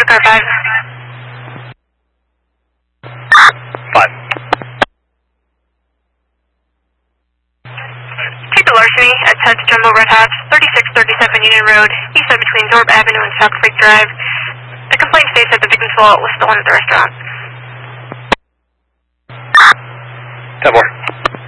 to car 5. 5. Take the larceny at Ted's Jumbo Red Hats, 3637 Union Road, east of between Zorb Avenue and South Creek Drive. The complaint states that the victim's wallet was stolen at the restaurant. 10-4.